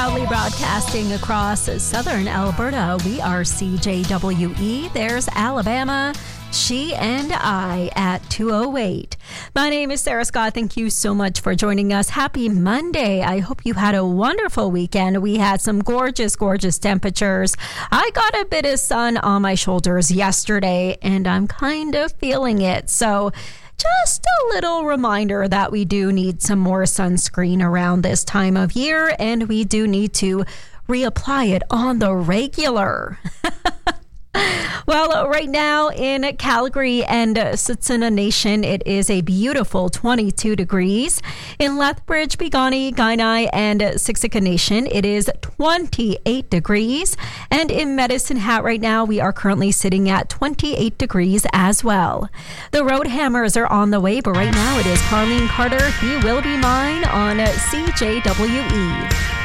Proudly broadcasting across southern Alberta, we are CJWE. There's Alabama, She and I at 2:08. My name is Sarah Scott. Thank you so much for joining us. Happy Monday. I hope you had a wonderful weekend. We had some gorgeous, gorgeous temperatures. I got a bit of sun on my shoulders yesterday, and I'm kind of feeling it. So just a little reminder that we do need some more sunscreen around this time of year, and we do need to reapply it on the regular. Well, right now in Calgary and Tsuut'ina Nation, it is a beautiful 22 degrees. In Lethbridge, Piikani, Kainai, and Siksika Nation, it is 28 degrees. And in Medicine Hat right now, we are currently sitting at 28 degrees as well. The Road Hammers are on the way, but right now it is Carlene Carter, He Will Be Mine on CJWE.